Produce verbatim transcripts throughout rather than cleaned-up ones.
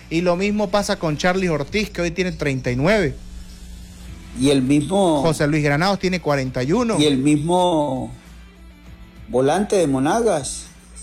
Y lo mismo pasa con Charly Ortiz, que hoy tiene treinta y nueve. Y el mismo... José Luis Granados tiene cuarenta y uno. Y el mismo volante de Monagas.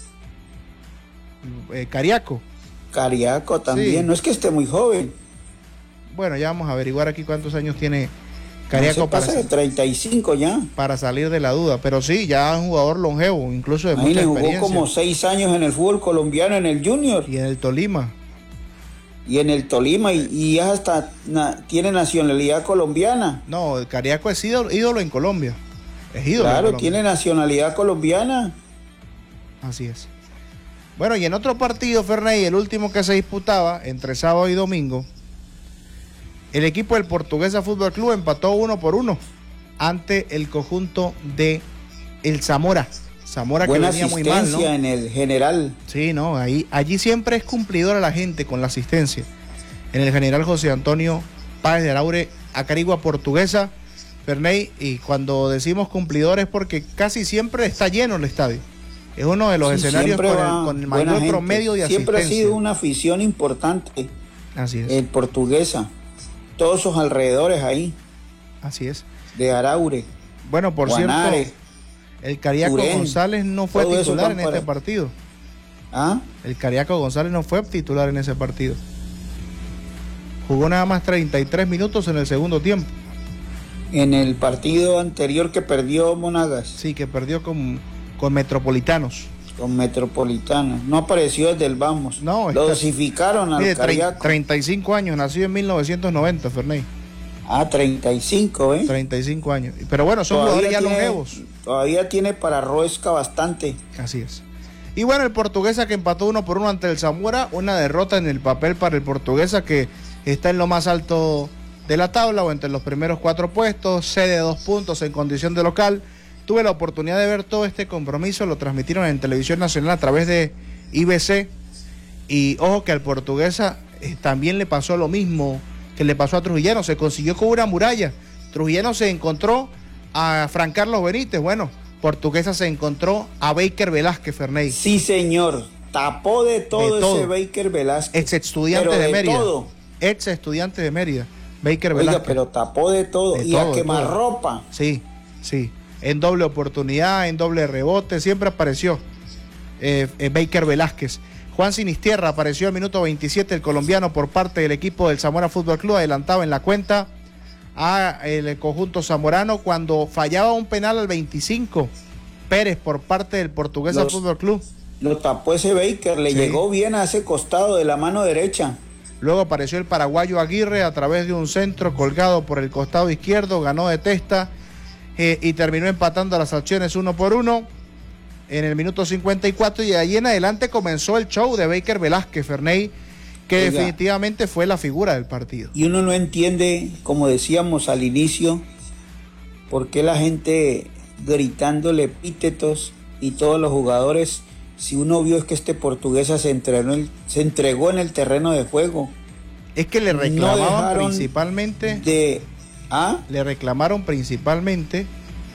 Eh, Cariaco. Cariaco también, sí. No es que esté muy joven. Bueno, ya vamos a averiguar aquí cuántos años tiene Cariaco. No se pasa para, de treinta y cinco ya. Para salir de la duda, pero sí, ya es un jugador longevo, incluso de Ahí mucha le jugó experiencia. Como seis años en el fútbol colombiano, en el Junior. Y en el Tolima. Y en el Tolima, y, y hasta na, tiene nacionalidad colombiana. No, el Cariaco es ídolo, ídolo en Colombia. Es ídolo. Claro, en Colombia. Tiene nacionalidad colombiana. Así es. Bueno, y en otro partido, Ferney, el último que se disputaba entre sábado y domingo, el equipo del Portuguesa Fútbol Club empató uno por uno ante el conjunto de el Zamora. Zamora Buena que venía muy mal, ¿no? en el general. Sí, no, ahí, allí siempre es cumplidora la gente con la asistencia. En el general José Antonio Páez de Araure, Acarigua Portuguesa, Ferney, y cuando decimos cumplidor es porque casi siempre está lleno el estadio. Es uno de los sí, escenarios con el, con el mayor promedio de siempre asistencia. Siempre ha sido una afición importante. Así es. El Portuguesa. Todos sus alrededores ahí. Así es. De Araure. Bueno, por Guanare, cierto, el Cariaco Turén, González no fue titular en este partido. ¿Ah? El Cariaco González no fue titular en ese partido. Jugó nada más treinta y tres minutos en el segundo tiempo. En el partido anterior que perdió Monagas. Sí, que perdió con, con Metropolitanos. Con Metropolitanos. No apareció desde el Vamos. No, lo dosificaron al mire, Cariaco. treinta y cinco años, nacido en mil novecientos noventa, Ferney. Ah, treinta y cinco, ¿eh? treinta y cinco años. Pero bueno, son jugadores ya longevos. Todavía tiene para Roesca bastante. Así es. Y bueno, el Portuguesa que empató uno por uno ante el Zamora, una derrota en el papel para el Portuguesa que está en lo más alto de la tabla o entre los primeros cuatro puestos, cede dos puntos en condición de local. Tuve la oportunidad de ver todo este compromiso, lo transmitieron en Televisión Nacional a través de I B C. Y ojo que al Portuguesa eh, también le pasó lo mismo que le pasó a Trujillano, se consiguió con una muralla. Trujillano se encontró a Fran Carlos Benítez, bueno, Portuguesa se encontró a Baker Velázquez, Ferney. Sí, señor, tapó de todo, de todo. Ese Baker Velázquez. Ex estudiante de, de Mérida. Todo. Ex estudiante de Mérida, Baker Oiga, Velázquez. pero tapó de todo, de y todo, a quemarropa. Sí, sí, en doble oportunidad, en doble rebote, siempre apareció eh, eh, Baker Velázquez. Juan Sinistierra apareció al minuto veintisiete, el colombiano, por parte del equipo del Zamora Fútbol Club, adelantaba en la cuenta a el conjunto zamorano cuando fallaba un penal al veinticinco. Pérez por parte del Portuguesa Fútbol Club. Lo tapó ese Baker, le sí. llegó bien a ese costado de la mano derecha. Luego apareció el paraguayo Aguirre a través de un centro colgado por el costado izquierdo, ganó de testa eh, y terminó empatando las acciones uno por uno. En el minuto cincuenta y cuatro, y de ahí en adelante comenzó el show de Baker Velázquez, Ferney, que Oiga, definitivamente fue la figura del partido. Y uno no entiende, como decíamos al inicio, por qué la gente gritándole epítetos y todos los jugadores, si uno vio es que este Portuguesa se entregó, se entregó en el terreno de juego. Es que le reclamaban no principalmente de, ¿ah? le reclamaron principalmente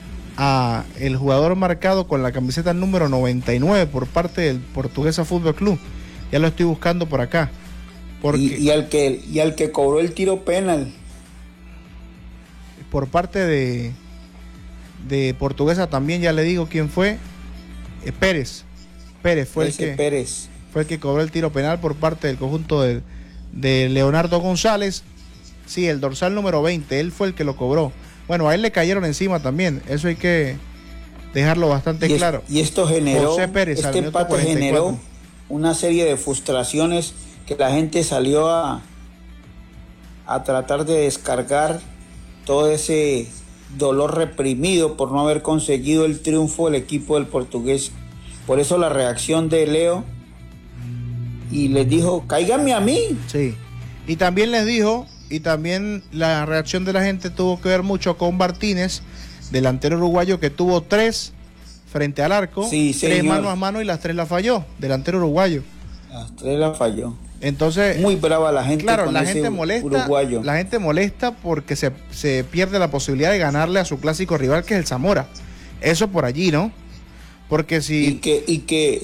a el jugador marcado con la camiseta número noventa y nueve por parte del Portuguesa Fútbol Club. Ya lo estoy buscando por acá. Porque y, y, al que, y al que cobró el tiro penal. Por parte de, de Portuguesa también, ya le digo quién fue. Eh, Pérez. Pérez fue Ese el que Pérez. fue el que cobró el tiro penal por parte del conjunto de, de Leonardo González. Sí, el dorsal número veinte, él fue el que lo cobró. Bueno, a él le cayeron encima también, eso hay que dejarlo bastante y es, claro. Y esto generó, José Pérez, este empate generó una serie de frustraciones que la gente salió a, a tratar de descargar todo ese dolor reprimido por no haber conseguido el triunfo del equipo del Portugués. Por eso la reacción de Leo, y les dijo, cáiganme a mí. Sí, y también les dijo... Y también la reacción de la gente tuvo que ver mucho con Martínez, delantero uruguayo que tuvo tres frente al arco, sí, tres mano a mano y las tres las falló, delantero uruguayo. Las tres las falló. Entonces, muy brava la gente. Claro, con la ese gente molesta, uruguayo. La gente molesta porque se, se pierde la posibilidad de ganarle a su clásico rival, que es el Zamora. Eso por allí, ¿no? Porque si... Y que, y que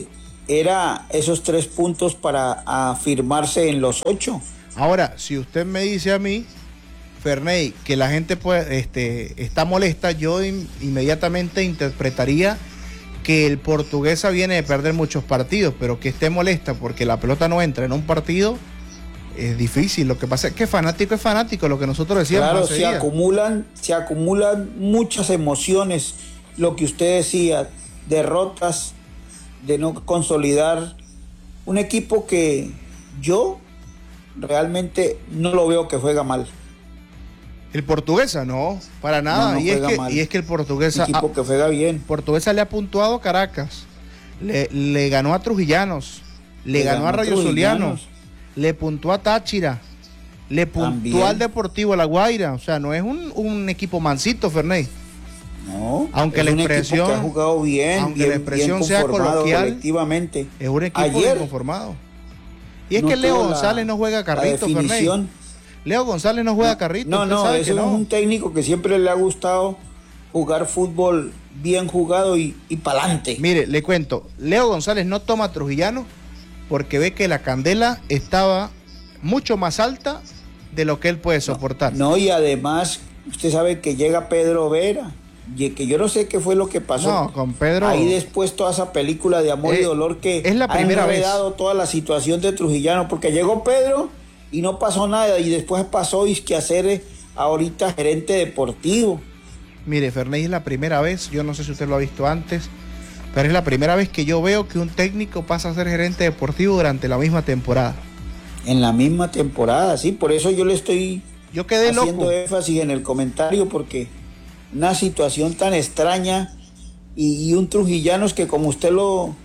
era esos tres puntos para afirmarse en los ocho. Ahora, si usted me dice a mí, Ferney, que la gente puede, este, está molesta, yo in, inmediatamente interpretaría que el Portuguesa viene de perder muchos partidos, pero que esté molesta porque la pelota no entra en un partido, es difícil. Lo que pasa es que fanático es fanático, lo que nosotros decíamos. Claro, se acumulan, se acumulan muchas emociones, lo que usted decía, derrotas, de no consolidar un equipo que yo realmente no lo veo que juega mal. El Portuguesa, no, para nada. No, no y, es que, y es que el Portuguesa... Un equipo que juega bien. Portuguesa le ha puntuado a Caracas, le, le ganó a Trujillanos, le, le ganó, ganó a Rayo Zuliano, le puntuó a Táchira, le puntuó También. al Deportivo La Guaira. O sea, no es un, un equipo mansito, Ferney. No, aunque la expresión que ha jugado bien, aunque bien, la expresión bien sea coloquial, colectivamente. Es un equipo Ayer, bien conformado. Y es no que Leo la, González no juega carrito, Ferney. Leo González no juega no, carrito. No, no, ese es no. un técnico que siempre le ha gustado jugar fútbol bien jugado y, y pa'lante. Mire, le cuento, Leo González no toma Trujillano porque ve que la candela estaba mucho más alta de lo que él puede soportar. No, no, y además, usted sabe que llega Pedro Vera, y que yo no sé qué fue lo que pasó. No, con Pedro. Ahí después toda esa película de amor eh, y dolor que es la primera ha enredado vez. toda la situación de Trujillano, porque llegó Pedro y no pasó nada, y después pasó Isquiacer ahorita gerente deportivo. Mire, Ferney, es la primera vez, yo no sé si usted lo ha visto antes, pero es la primera vez que yo veo que un técnico pasa a ser gerente deportivo durante la misma temporada. En la misma temporada, sí, por eso yo le estoy yo quedé haciendo loco. énfasis en el comentario, porque una situación tan extraña y, y un Trujillanos que, como usted lo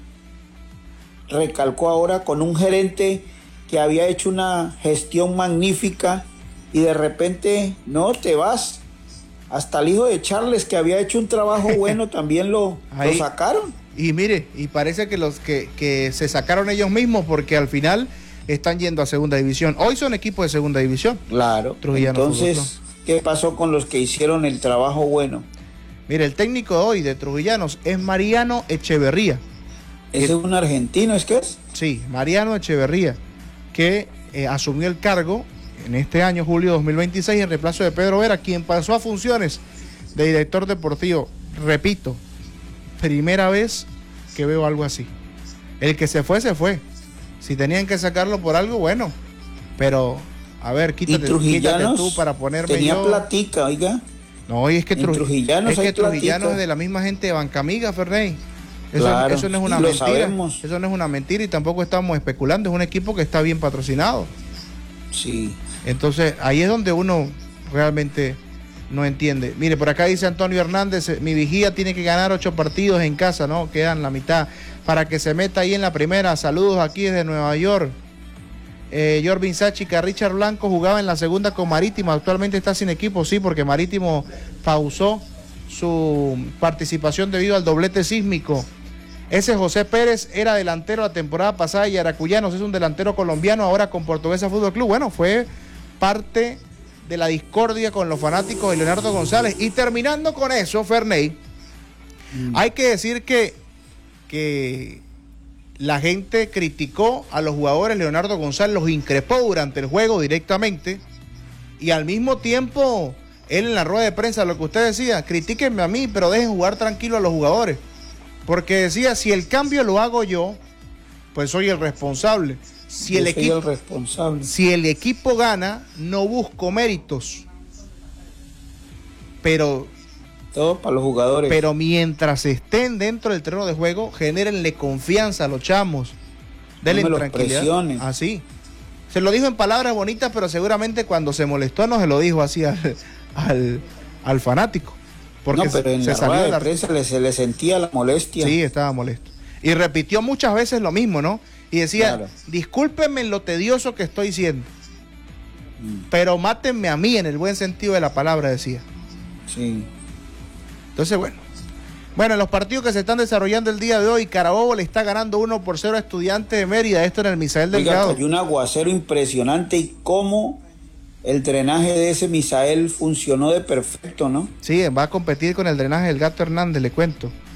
recalcó ahora, con un gerente que había hecho una gestión magnífica y de repente no te vas. Hasta el hijo de Charles, que había hecho un trabajo bueno, también lo, lo sacaron. Y mire, y parece que los que, que se sacaron ellos mismos, porque al final están yendo a segunda división. Hoy son equipos de segunda división. Claro. Trujillano Entonces, Fútbol. ¿qué pasó con los que hicieron el trabajo bueno? Mire, el técnico de hoy de Trujillanos es Mariano Echeverría. ¿Ese es un argentino, es que es? Sí, Mariano Echeverría, que eh, asumió el cargo en este año, julio dos mil veintiséis, en reemplazo de Pedro Vera, quien pasó a funciones de director deportivo. Repito, primera vez que veo algo así. El que se fue, se fue. Si tenían que sacarlo por algo, bueno. Pero, a ver, quítate, quítate tú para ponerme tenía yo. platica, oiga. No, y es que, Tru... Trujillanos es que Trujillanos es de la misma gente de Bancamiga, Ferney. Eso, claro, eso no es una lo mentira. Sabemos. Eso no es una mentira y tampoco estamos especulando. Es un equipo que está bien patrocinado. Sí. Entonces, ahí es donde uno realmente no entiende. Mire, por acá dice Antonio Hernández, mi vigía tiene que ganar ocho partidos en casa, ¿no? Quedan la mitad para que se meta ahí en la primera. Saludos aquí desde Nueva York. Eh, Jorvin Sáchica, Richard Blanco jugaba en la segunda con Marítimo, actualmente está sin equipo, sí, porque Marítimo pausó su participación debido al doblete sísmico. Ese José Pérez era delantero la temporada pasada y Aracuyanos es un delantero colombiano ahora con Portuguesa Fútbol Club. Bueno, fue parte de la discordia con los fanáticos de Leonardo González. Y terminando con eso, Ferney, mm. hay que decir que, que la gente criticó a los jugadores. Leonardo González los increpó durante el juego directamente y al mismo tiempo él en la rueda de prensa, lo que usted decía, critíquenme a mí, pero dejen jugar tranquilo a los jugadores. Porque decía, si el cambio lo hago yo, pues soy el responsable. Si el, equipo, el responsable. si el equipo gana, no busco méritos. Pero... todo para los jugadores. Pero mientras estén dentro del terreno de juego, genérenle confianza a los chamos. Denle no tranquilidad. Así. Se lo dijo en palabras bonitas, pero seguramente cuando se molestó no se lo dijo así al, al, al fanático. Porque no, pero en se la salió rueda de la prensa le, se le sentía la molestia. Sí, estaba molesto. Y repitió muchas veces lo mismo, ¿no? Y decía, claro, discúlpenme lo tedioso que estoy siendo, mm. pero mátenme a mí en el buen sentido de la palabra, decía. Sí. Entonces, bueno. Bueno, en los partidos que se están desarrollando el día de hoy, Carabobo le está ganando uno por cero a Estudiantes de Mérida. Esto en el Misael Delgado. Hay un aguacero impresionante y cómo el drenaje de ese Misael funcionó de perfecto, ¿no? Sí, va a competir con el drenaje del Gato Hernández, le cuento.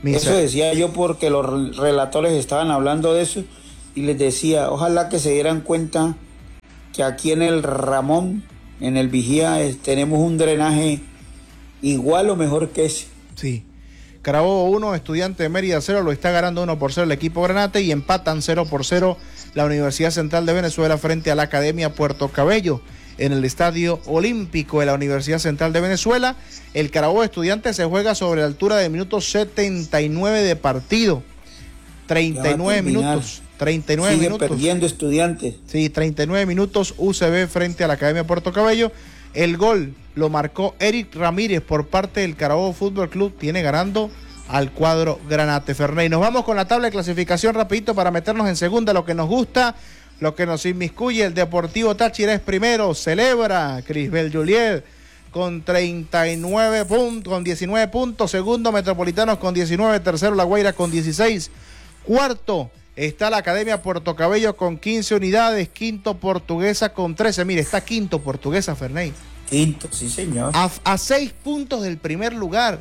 Misa. Eso decía yo porque los relatores estaban hablando de eso y les decía, ojalá que se dieran cuenta que aquí en el Ramón, en el Vigía, es, tenemos un drenaje igual o mejor que ese. Sí. Carabobo uno, Estudiante de Mérida cero, lo está ganando uno por cero el equipo Granate y empatan cero por cero la Universidad Central de Venezuela frente a la Academia Puerto Cabello en el Estadio Olímpico de la Universidad Central de Venezuela. El Carabobo Estudiante se juega sobre la altura del minuto setenta y nueve de partido. treinta y nueve minutos. treinta y nueve Sigue minutos. perdiendo Estudiantes. Sí, treinta y nueve minutos U C B frente a la Academia Puerto Cabello. El gol lo marcó Eric Ramírez por parte del Carabobo Fútbol Club. Tiene ganando al cuadro Granate Ferney. Nos vamos con la tabla de clasificación rapidito para meternos en segunda, lo que nos gusta, lo que nos inmiscuye. El Deportivo Táchira es primero, celebra Crisbel Juliet con treinta y nueve puntos, con diecinueve puntos. Segundo, Metropolitanos con diecinueve. Tercero, La Guaira con dieciséis. Cuarto está la Academia Puerto Cabello con quince unidades. Quinto, Portuguesa con trece. Mire, está quinto Portuguesa, Ferney. Quinto, sí señor. A, a seis puntos del primer lugar.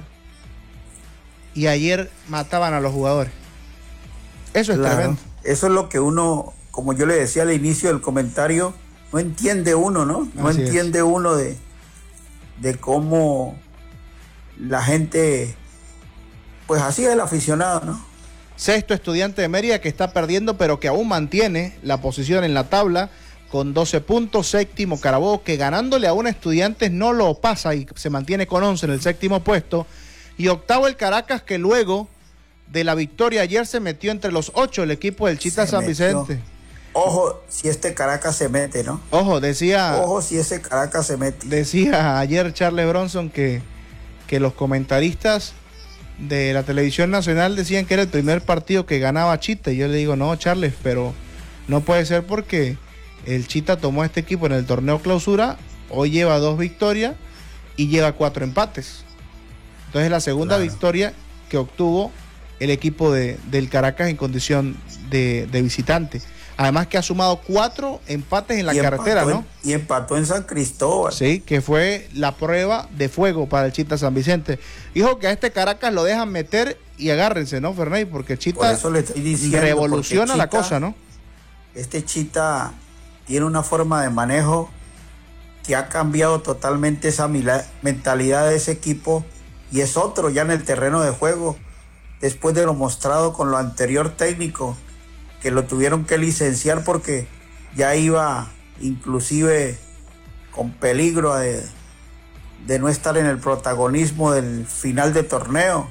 Y ayer mataban a los jugadores. Eso es claro, tremendo. Eso es lo que uno, como yo le decía al inicio del comentario, no entiende uno, ¿no? No Así entiende es. uno de, de cómo la gente, pues así es el aficionado, ¿no? Sexto, Estudiante de Mérida, que está perdiendo, pero que aún mantiene la posición en la tabla con doce puntos. Séptimo, Carabobo, que ganándole a un Estudiantes no lo pasa y se mantiene con once en el séptimo puesto. Y octavo, el Caracas, que luego de la victoria ayer se metió entre los ocho, el equipo del Chita se San metió. Vicente. Ojo si este Caracas se mete, ¿no? Ojo, decía... Ojo si ese Caracas se mete. Decía ayer Charles Bronson que, que los comentaristas de la televisión nacional decían que era el primer partido que ganaba Chita. Y yo le digo, no, Charles, pero no puede ser porque el Chita tomó a este equipo en el torneo clausura, hoy lleva dos victorias y lleva cuatro empates. Entonces es la segunda claro. victoria que obtuvo el equipo de, del Caracas en condición de, de visitante. Además que ha sumado cuatro empates en la y carretera, ¿no? En, y empató en San Cristóbal. Sí, que fue la prueba de fuego para el Chita San Vicente. Dijo que a este Caracas lo dejan meter y agárrense, ¿no, Ferney? Porque el Chita Por eso le estoy diciendo, revoluciona Chita, la cosa, ¿no? Este Chita tiene una forma de manejo que ha cambiado totalmente esa mentalidad de ese equipo. Y es otro ya en el terreno de juego, después de lo mostrado con lo anterior técnico, que lo tuvieron que licenciar porque ya iba inclusive con peligro de, de no estar en el protagonismo del final de torneo.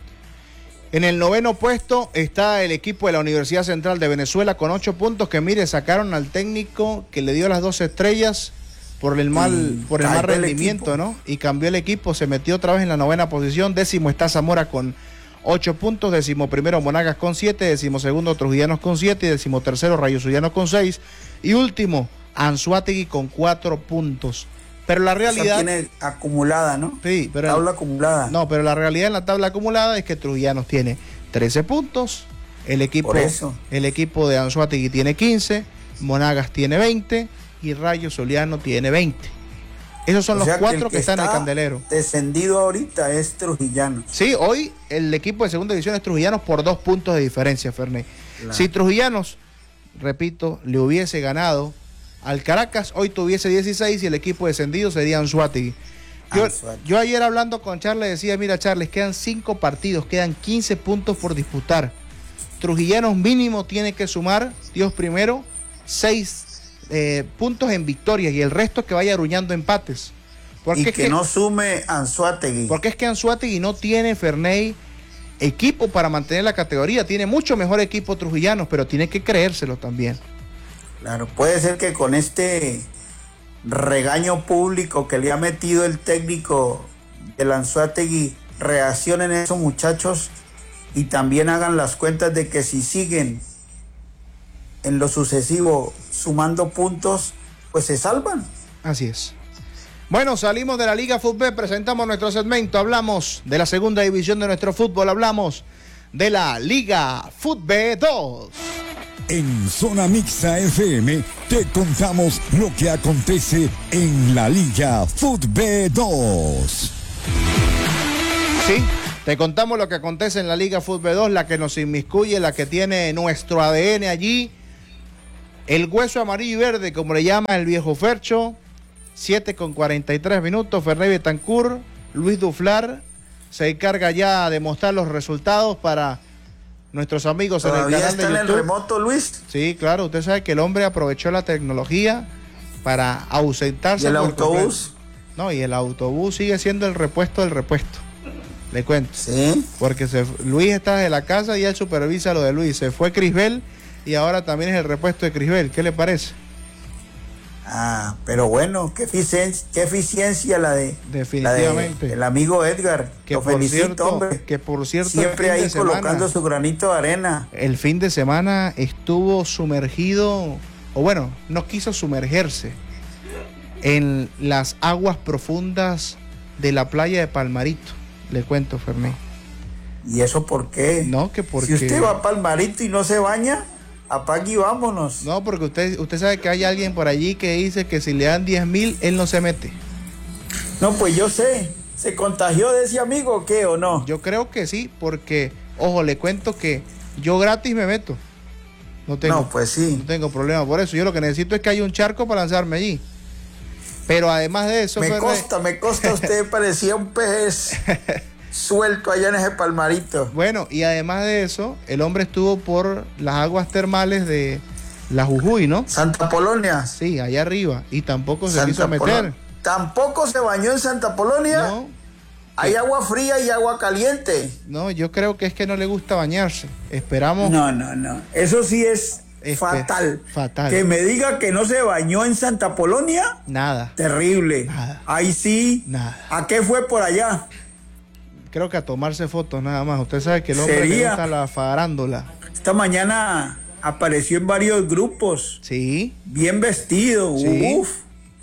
En el noveno puesto está el equipo de la Universidad Central de Venezuela con ocho puntos que, mire, sacaron al técnico que le dio las dos estrellas por el mal, por el mal rendimiento, ¿no? Y cambió el equipo, se metió otra vez en la novena posición. Décimo está Zamora con ocho puntos, décimo primero Monagas con siete, décimo segundo Trujillanos con siete, décimo tercero Rayo Zuliano con seis y último Anzoátegui con cuatro puntos. Pero la realidad... Esa tiene acumulada, ¿no? Sí, pero... Tabla acumulada. No, pero la realidad en la tabla acumulada es que Trujillanos tiene trece puntos, el equipo, por eso. el equipo de Anzoátegui tiene quince, Monagas tiene veinte y Rayo Zuliano tiene veinte. Esos son o los sea cuatro que, que, que están en el candelero. Descendido ahorita es Trujillano. Sí, hoy el equipo de segunda división es Trujillanos por dos puntos de diferencia, Ferné. Claro. Si Trujillanos, repito, le hubiese ganado al Caracas, hoy tuviese dieciséis y el equipo descendido sería Anzoátegui. Yo, yo ayer hablando con Charles decía, mira Charles, quedan cinco partidos, quedan quince puntos por disputar. Trujillanos mínimo tiene que sumar, Dios primero, seis Eh, puntos en victorias y el resto que vaya aruñando empates. Porque y que, es que no sume Anzoátegui. Porque es que Anzoátegui no tiene, Ferney, equipo para mantener la categoría. Tiene mucho mejor equipo Trujillanos, pero tiene que creérselo también. Claro, puede ser que con este regaño público que le ha metido el técnico del Anzoátegui reaccionen esos muchachos y también hagan las cuentas de que si siguen en lo sucesivo sumando puntos, pues se salvan. Así es. Bueno, salimos de la Liga Fútbol, presentamos nuestro segmento, hablamos de la segunda división de nuestro fútbol, hablamos de la Liga Fútbol dos. En Zona Mixta F M te contamos lo que acontece en la Liga Fútbol dos. Sí, Te contamos lo que acontece en la Liga Fútbol dos, la que nos inmiscuye, la que tiene nuestro A D N allí. El hueso amarillo y verde, como le llama el viejo Fercho. siete con cuarenta y tres minutos. Ferney Betancourt, Luis Duflar se encarga ya de mostrar los resultados para nuestros amigos en el canal de YouTube. ¿Todavía está en el remoto, Luis? Sí, claro. Usted sabe que el hombre aprovechó la tecnología para ausentarse. ¿Y el por autobús? completo. No, y el autobús sigue siendo el repuesto del repuesto. Le cuento. Sí. Porque se, Luis está de la casa y él supervisa lo de Luis. Se fue Crisbel y ahora también es el repuesto de Crisbel. ¿Qué le parece? Ah, pero bueno, qué eficiencia, qué eficiencia la de, definitivamente la de el amigo Edgar. Que Lo por felicito, cierto, hombre. que por cierto siempre ahí colocando semana, su granito de arena. El fin de semana estuvo sumergido, o bueno, no quiso sumergerse en las aguas profundas de la playa de Palmarito. Le cuento, Fermín. ¿Y eso por qué? No, que porque... Si usted va a Palmarito y no se baña, apague y vámonos. No, porque usted usted sabe que hay alguien por allí que dice que si le dan diez mil, él no se mete. No, pues yo sé. ¿Se contagió de ese amigo o qué o no? Yo creo que sí, porque, ojo, le cuento que yo gratis me meto. No tengo, no, pues sí. No tengo problema por eso. Yo lo que necesito es que haya un charco para lanzarme allí. Pero además de eso... Me Ferre... consta, me consta, usted parecía un pez suelto allá en ese Palmarito. Bueno, y además de eso, el hombre estuvo por las aguas termales de la Jujuy, ¿no? Santa Polonia. Sí, allá arriba. Y tampoco se Santa quiso meter. Polonia. ¿Tampoco se bañó en Santa Polonia? No. Hay agua fría y agua caliente. No, yo creo que es que no le gusta bañarse. Esperamos... No, no, no. Eso sí es... Este, fatal. Fatal. Que me diga que no se bañó en Santa Polonia. Nada. Terrible. Nada. Ahí sí. Nada. ¿A qué fue por allá? Creo que a tomarse fotos nada más. Usted sabe que el hombre ¿Sería? le gusta la farándula. Esta mañana apareció en varios grupos. Sí. Bien vestido. Sí. Uf.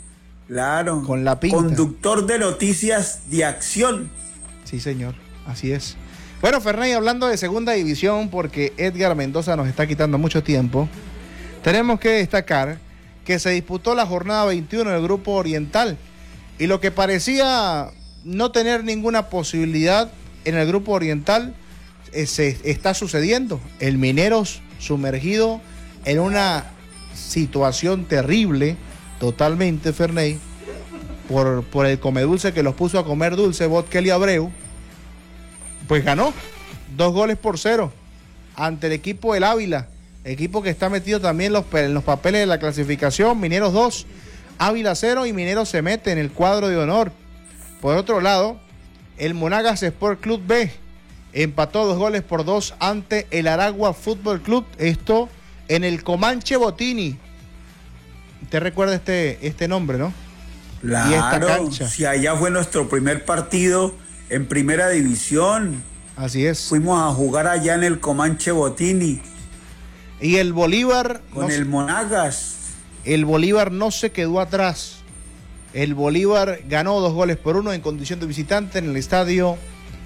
Claro. Con la pinta. Conductor de noticias de acción. Sí, señor. Así es. Bueno, Ferney, hablando de segunda división, porque Edgar Mendoza nos está quitando mucho tiempo, tenemos que destacar que se disputó la jornada veintiuno del Grupo Oriental y lo que parecía no tener ninguna posibilidad en el Grupo Oriental eh, se está sucediendo. El Mineros sumergido en una situación terrible, totalmente, Ferney, por, por el comedulce que los puso a comer dulce, Botkelly Abreu. Pues ganó dos goles por cero ante el equipo del Ávila, equipo que está metido también los, en los papeles de la clasificación. Mineros dos, Ávila cero y Mineros se mete en el cuadro de honor. Por otro lado, el Monagas Sport Club B empató dos goles por dos ante el Aragua Fútbol Club, esto en el Comanche Botini. Usted recuerda este, este nombre, ¿no? Claro, y esta cancha. Si allá fue nuestro primer partido en primera división. Así es. Fuimos a jugar allá en el Comanche Botini. Y el Bolívar... Con no el Monagas. El Bolívar no se quedó atrás. El Bolívar ganó dos goles por uno en condición de visitante en el estadio,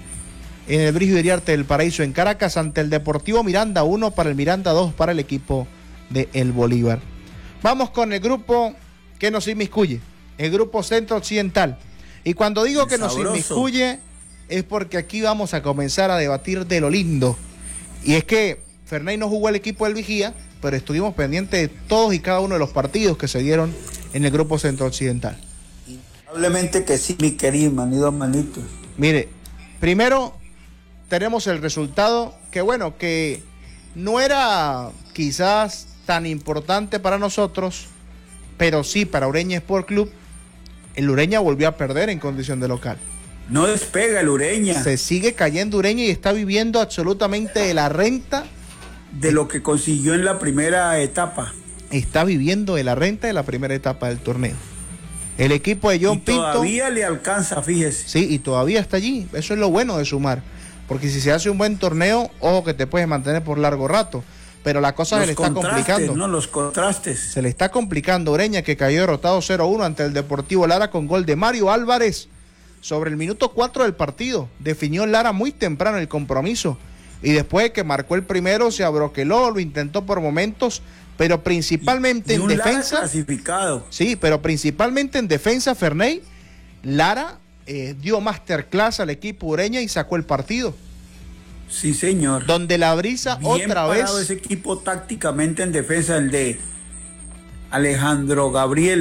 en el Brígido Iriarte del Paraíso en Caracas, ante el Deportivo Miranda, uno para el Miranda, dos para el equipo de el Bolívar. Vamos con el grupo que nos inmiscuye, el grupo Centro Occidental. Y cuando digo que nos inmiscuye, es porque aquí vamos a comenzar a debatir de lo lindo. Y es que Ferney no jugó el equipo del Vigía, pero estuvimos pendientes de todos y cada uno de los partidos que se dieron en el grupo Centro Occidental. Probablemente que sí, mi querido manito, manito. Mire, primero tenemos el resultado que, bueno, que no era quizás tan importante para nosotros, pero sí para Ureña Sport Club. El Ureña volvió a perder en condición de local. No despega el Ureña. Se sigue cayendo Ureña y está viviendo absolutamente de la renta de lo que consiguió en la primera etapa. Está viviendo de la renta de la primera etapa del torneo. El equipo de John y Pinto todavía le alcanza, fíjese. Sí, y todavía está allí. Eso es lo bueno de sumar. Porque si se hace un buen torneo, ojo que te puedes mantener por largo rato. Pero la cosa los se le está complicando. No, los contrastes. Se le está complicando. Ureña, que cayó derrotado cero uno ante el Deportivo Lara con gol de Mario Álvarez sobre el minuto cuatro del partido. Definió Lara muy temprano el compromiso. Y después de que marcó el primero, se abroqueló, lo intentó por momentos, pero principalmente y, y en un defensa. Lara clasificado. Sí, pero principalmente en defensa, Ferney. Lara eh, dio masterclass al equipo Ureña y sacó el partido. Sí, señor. Donde la brisa Bien otra vez. Ese equipo tácticamente en defensa, el de Alejandro Gabriel